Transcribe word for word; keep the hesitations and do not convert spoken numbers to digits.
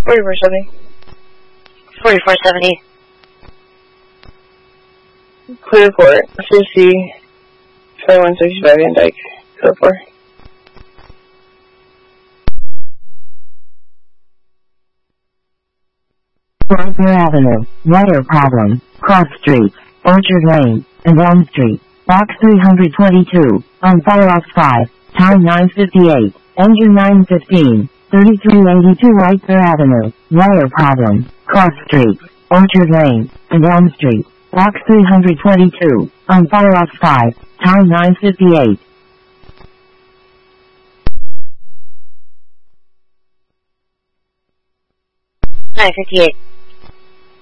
forty-four seventy. forty-four seventy. Clear court. fifty. twenty-one sixty-five Van Dyke. Clear four. Wagner Avenue, Water Problem, Cross Street, Orchard Lane, and Elm Street. Box three hundred twenty-two, on fire off five, time nine fifty-eight, engine nine fifteen, thirty-three eighty-two Wagner Avenue, Water Problem, Cross Street, Orchard Lane, and Elm Street. Box three hundred twenty-two, on fire off five, time nine fifty-eight. nine fifty-eight.